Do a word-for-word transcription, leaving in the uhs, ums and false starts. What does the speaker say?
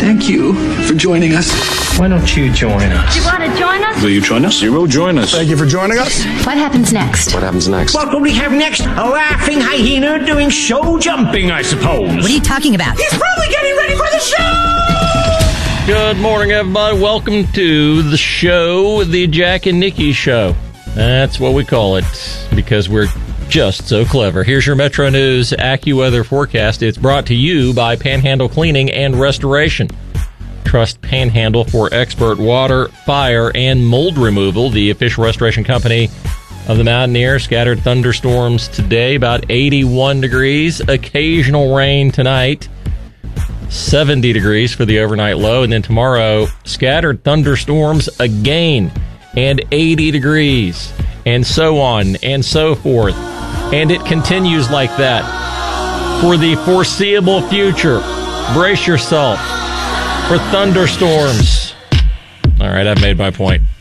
Thank you for joining us. Why don't you join us? Do you want to join us? Will you join us? You will join us. Thank you for joining us. What happens next? What happens next? What will we have next? A laughing hyena doing show jumping, I suppose. What are you talking about? He's probably getting ready for the show! Good morning, everybody. Welcome to the show, the Jack and Nikki Show. That's what we call it, because we're just so clever. Here's your Metro News AccuWeather forecast. It's brought to you by Panhandle Cleaning and Restoration. Trust Panhandle for expert water, fire, and mold removal. The official restoration company of the Mountaineer. Scattered thunderstorms today, about eighty-one degrees. Occasional rain tonight, seventy degrees for the overnight low. And then tomorrow, scattered thunderstorms again, and eighty degrees, and so on and so forth. And it continues like that for the foreseeable future. Brace yourself for thunderstorms. All right, I've made my point.